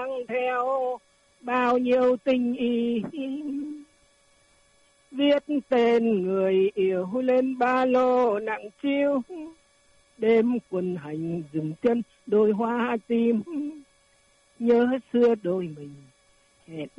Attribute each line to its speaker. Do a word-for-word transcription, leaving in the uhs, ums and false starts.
Speaker 1: theo bao nhiêu tình ý, viết tên người yêu lên ba lô nặng chiếu, đêm quân hành dừng chân đôi hoa tim, nhớ xưa đôi mình hẹn